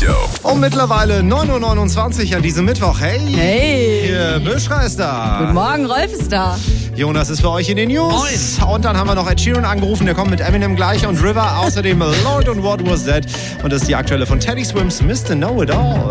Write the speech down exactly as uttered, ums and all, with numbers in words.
Show. Um mittlerweile neun Uhr neunundzwanzig an diesem Mittwoch. Hey! Hey! Ihr Büschra ist da. Guten Morgen, Rolf ist da. Jonas ist für euch in den News. Moin. Und dann haben wir noch Ed Sheeran angerufen, der kommt mit Eminem gleich und River. Außerdem Lord und What Was That. Und das ist die aktuelle von Teddy Swims, Mister Know It All.